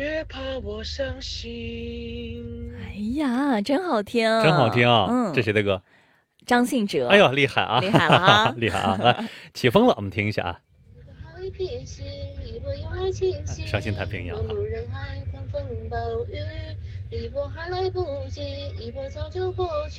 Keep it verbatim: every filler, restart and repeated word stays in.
别怕我伤心。 哎呀，真好听， 真好听啊！ 嗯， 这谁的歌？ 张信哲。 哎呦，厉害啊！ 厉害了哈厉害啊！来，起风了，我们听一下啊。伤心太平洋啊。 人海，狂风暴雨，离我还来不及，一波早就过去。